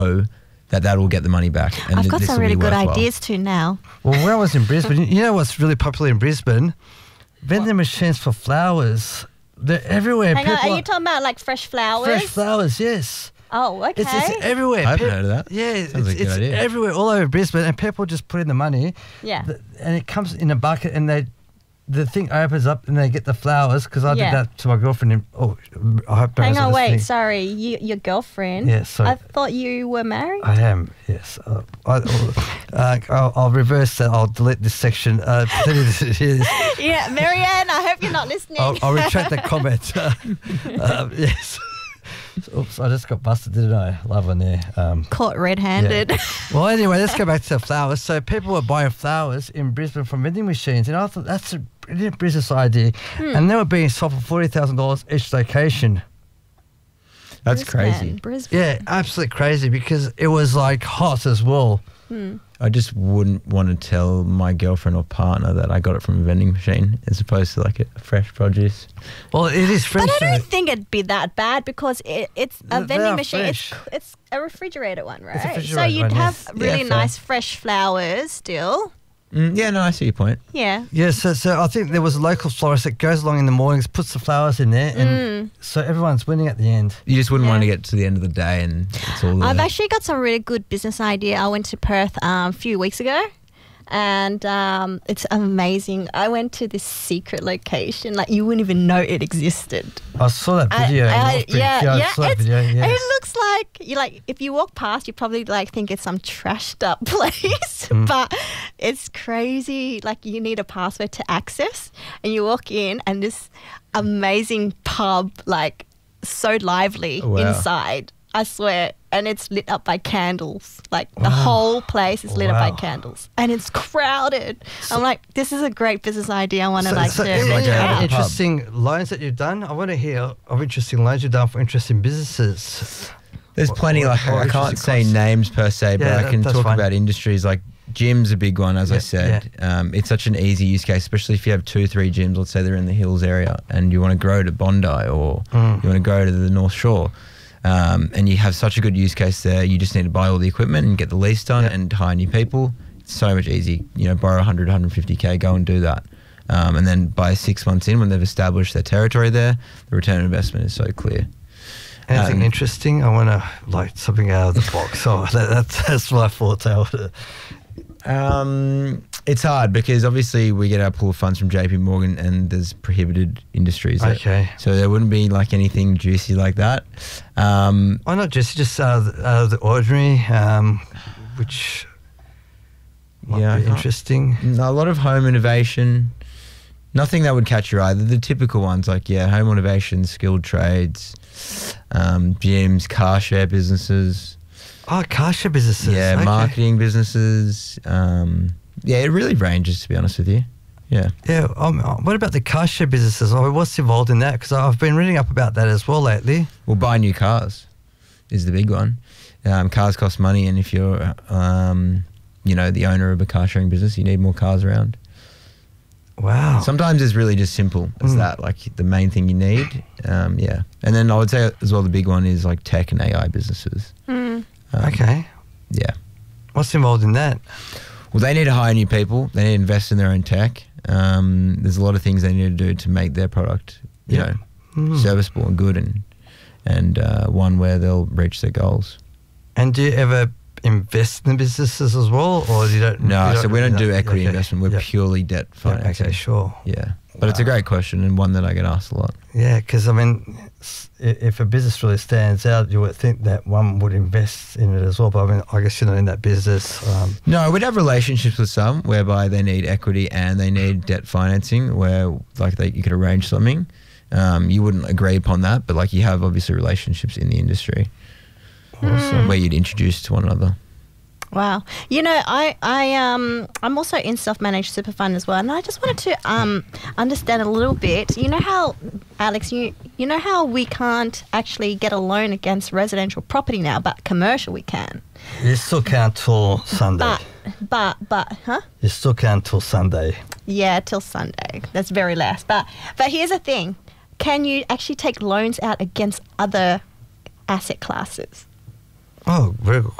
know that will get the money back. And I've got this some will be really good worthwhile. ideas too now. Well, when I was in Brisbane, you know what's really popular in Brisbane? Vending machines for flowers. They're everywhere. Hang on, People are you talking about like fresh flowers? fresh flowers, yes. Oh, okay. It's everywhere. I haven't heard of that. Yeah, Sounds like a good it's idea. everywhere, all over Brisbane, and people just put in the money. Yeah. And it comes in a bucket, and the thing opens up, and they get the flowers. Because I Yeah. did that to my girlfriend. I hope. Hang on, wait. Sorry, your girlfriend. Yeah, sorry. I thought you were married. I am, yes. I'll reverse that. I'll delete this section. Yeah, Marianne, I hope you're not listening. I'll retract that comment. Yes. Oops, I just got busted, didn't I? Love one there. Caught red-handed. Yeah. Well, anyway, let's go back to the flowers. So people were buying flowers in Brisbane from vending machines, and I thought that's a brilliant business idea. And they were being sold for $40,000 each location. That's crazy. Brisbane. Yeah, absolutely crazy because it was like hot as well. I just wouldn't want to tell my girlfriend or partner that I got it from a vending machine as opposed to like a fresh produce. Well, it is fresh. But I though. don't think it'd be that bad because it's a They vending are machine. fresh. It's a refrigerated one, right? It's a So refrigerated you'd one, have yes. really Yeah, fair. nice fresh flowers still. Yeah, no, I see your point. Yeah. Yeah, so I think there was a local florist that goes along in the mornings, puts the flowers in there, and so everyone's winning at the end. You just wouldn't Yeah. want to get to the end of the day and it's all I've there. actually got some really good business idea. I went to Perth a few weeks ago, and it's amazing. I went to this secret location, like you wouldn't even know it existed. I saw that video. in Northbridge. I saw that video. Yeah. It looks like if you walk past, you probably like think it's some trashed up place, but it's crazy. Like you need a password to access, and you walk in, and this amazing pub, like so lively Wow. inside. I swear, and it's lit up by candles. Like the whole place is lit up by Wow. candles, and it's crowded. I'm like, this is a great business idea. I want to So to any rent it a out. pub. interesting loans that you've done? I want to hear of interesting loans you've done for interesting businesses. There's plenty, like or I can't interesting say costs. names per se, but Yeah, I can that's talk fine. about industries like gym's a big one, as I Yeah, said. It's such an easy use case, especially if you have 2-3 gyms, let's say they're in the Hills area and you want to grow to Bondi or you want to grow to the North Shore. And you have such a good use case there. You just need to buy all the equipment and get the lease done and hire new people. It's so much easy. Borrow 100, 150K, go and do that. And then by 6 months in, when they've established their territory there, the return on investment is so clear. Anything interesting? I want to like something out of the box. So that's my forte. It's hard because obviously we get our pool of funds from JP Morgan and there's prohibited industries. Okay. So there wouldn't be like anything juicy like that. Why not just out of the ordinary, which might be interesting. A lot of home innovation. Nothing that would catch your eye. The typical ones like, home innovation, skilled trades, gyms, car share businesses. Oh, car share businesses. Yeah, okay. marketing businesses. It really ranges, to be honest with you. Yeah. Yeah. What about the car share businesses? What's involved in that? Because I've been reading up about that as well lately. Well, buy new cars is the big one. Cars cost money, and if you're, the owner of a car sharing business, you need more cars around. Wow. Sometimes it's really just simple as that, like the main thing you need. And then I would say as well, the big one is like tech and AI businesses. Okay. Yeah. What's involved in that? Well, they need to hire new people. They need to invest in their own tech. There's a lot of things they need to do to make their product, serviceable and good and one where they'll reach their goals. And do you ever invest in the businesses as well, or you don't? No, so we don't do no, equity okay. investment. We're Yeah. purely debt financing. Okay, sure. Yeah. But it's a great question and one that I get asked a lot. Yeah, because I mean, if a business really stands out, you would think that one would invest in it as well. But I mean, I guess you're not in that business. No, we'd have relationships with some whereby they need equity and they need debt financing where you could arrange something. You wouldn't agree upon that, but like you have obviously relationships in the industry where you'd introduce to one another. Wow. I'm also in self-managed super fund as well, and I just wanted to understand a little bit. You know how, Alex, you know how we can't actually get a loan against residential property now, but commercial we can. You still can't till Sunday. But, huh? You still can't till Sunday. Yeah, till Sunday. That's very last. But here's the thing. Can you actually take loans out against other asset classes? Oh, very good